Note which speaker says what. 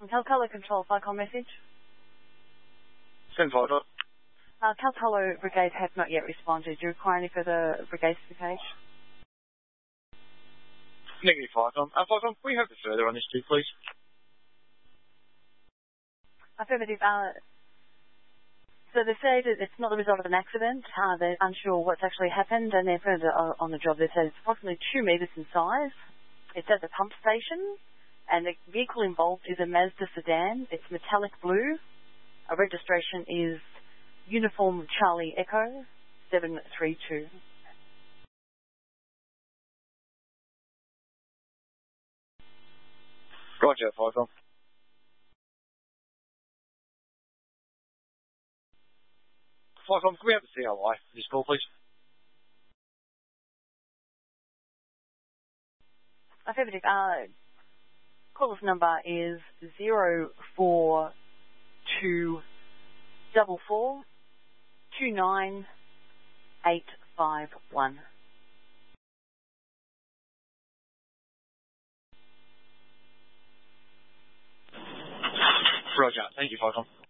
Speaker 1: Calcolo Control, FICOM message.
Speaker 2: Send photo.
Speaker 1: Calcolo Brigade have not yet responded. Do you require any further brigade certification?
Speaker 2: Negative, FICOM. FICOM, can we have the further on this too, please?
Speaker 1: Affirmative. So they say that it's not the result of an accident. They're unsure what's actually happened, and they're further on the job. They say it's approximately 2 metres in size. It's at the pump station, and the vehicle involved is a Mazda sedan. It's metallic blue. A registration is Uniform Charlie Echo 732.
Speaker 2: Roger, FICOM. FICOM, can we have the CLI for this call, please?
Speaker 1: Affirmative. Caller's number is 04244298851.
Speaker 2: Roger. Thank you, FICOM.